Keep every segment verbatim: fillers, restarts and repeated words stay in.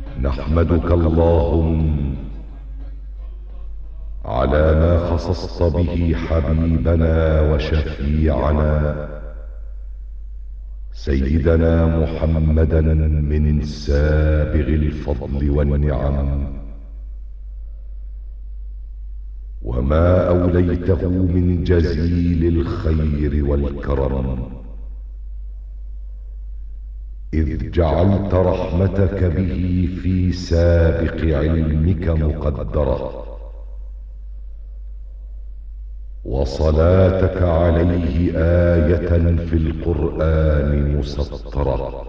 نحمدك اللهم على ما خصصت به حبيبنا وشفيعنا سيدنا محمدا من سابغ الفضل والنعم، وما أوليته من جزيل الخير والكرم، إذ جعلت رحمتك به في سابق علمك مقدرة، وصلاتك عليه آية في القرآن مسطرة،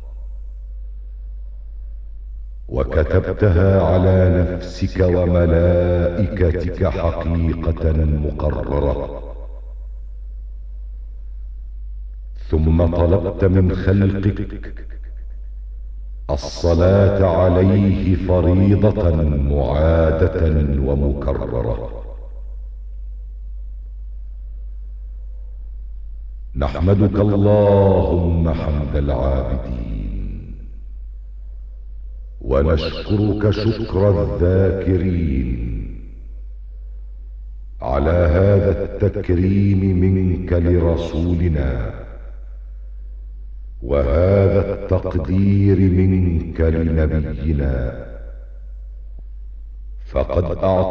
وكتبتها على نفسك وملائكتك حقيقة مقررة، ثم طلبت من خلقك الصلاة عليه فريضة معادة ومكررة. نحمدك اللهم حمد العابدين، ونشكرك شكر الذاكرين على هذا التكريم منك لرسولنا، وهذا التقدير منك لنبينا، فقد أعطيت